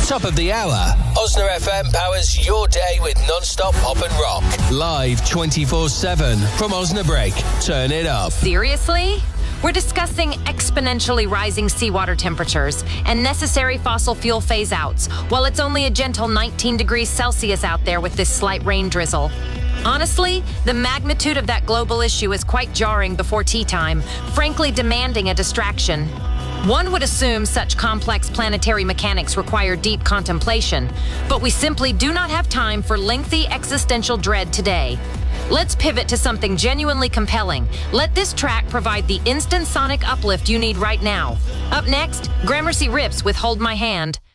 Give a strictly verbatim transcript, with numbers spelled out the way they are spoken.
Top of the hour. Osna F M powers your day with non-stop pop and rock. Live twenty-four seven from Osnabrück. Turn it up. Seriously? We're discussing exponentially rising seawater temperatures and necessary fossil fuel phase-outs, while it's only a gentle nineteen degrees Celsius out there with this slight rain drizzle. Honestly, the magnitude of that global issue is quite jarring before tea time, frankly demanding a distraction. One would assume such complex planetary mechanics require deep contemplation, but we simply do not have time for lengthy existential dread today. Let's pivot to something genuinely compelling. Let this track provide the instant sonic uplift you need right now. Up next, Gramercy Rips with Hold My Hand.